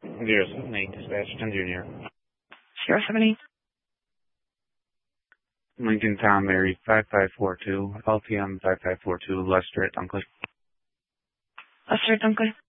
078 dispatch 10 Junior. 078. Lincoln Tom Mary 5542, LTM 5542, Lester at Dunkley. Lester at Dunkley.